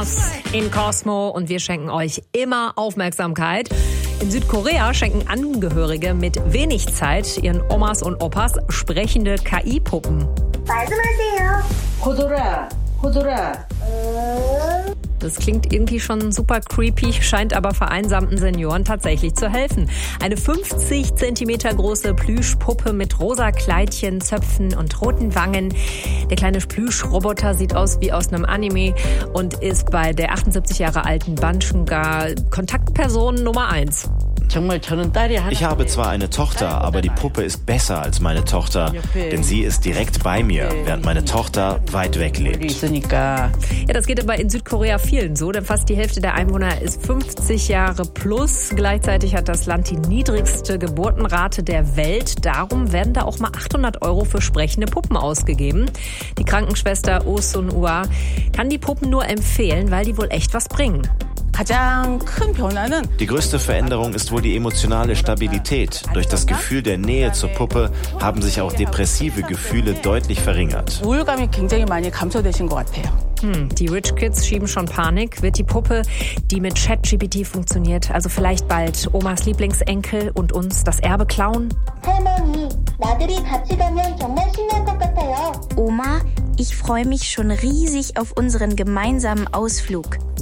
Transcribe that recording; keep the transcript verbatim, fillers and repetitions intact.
Omas in Cosmo und wir schenken euch immer Aufmerksamkeit. In Südkorea schenken Angehörige mit wenig Zeit ihren Omas und Opas sprechende K I-Puppen. 호돌아, 호돌아. Das klingt irgendwie schon super creepy, scheint aber vereinsamten Senioren tatsächlich zu helfen. Eine fünfzig Zentimeter große Plüschpuppe mit rosa Kleidchen, Zöpfen und roten Wangen. Der kleine Plüschroboter sieht aus wie aus einem Anime und ist bei der achtundsiebzig Jahre alten Banchunga Kontaktperson Nummer eins. Ich habe zwar eine Tochter, aber die Puppe ist besser als meine Tochter, denn sie ist direkt bei mir, während meine Tochter weit weg lebt. Ja, das geht aber in Südkorea vielen so, denn fast die Hälfte der Einwohner ist fünfzig Jahre plus. Gleichzeitig hat das Land die niedrigste Geburtenrate der Welt. Darum werden da auch mal achthundert Euro für sprechende Puppen ausgegeben. Die Krankenschwester Oh Sun-Ua kann die Puppen nur empfehlen, weil die wohl echt was bringen. Die größte Veränderung ist wohl die emotionale Stabilität. Durch das Gefühl der Nähe zur Puppe haben sich auch depressive Gefühle deutlich verringert. Hm, die Rich Kids schieben schon Panik. Wird die Puppe, die mit ChatGPT funktioniert, also vielleicht bald Omas Lieblingsenkel und uns das Erbe klauen? Oma, ich freue mich schon riesig auf unseren gemeinsamen Ausflug.